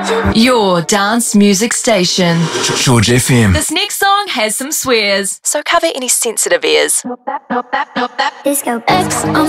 Your dance music station. George FM. This next song has some swears, so cover any sensitive ears. Disco X on